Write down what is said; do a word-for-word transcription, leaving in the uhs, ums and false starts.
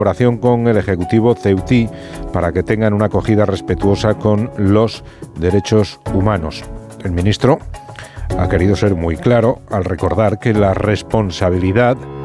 colaboración con el Ejecutivo ceutí para que tengan una acogida respetuosa con los derechos humanos. El ministro ha querido ser muy claro al recordar que la responsabilidad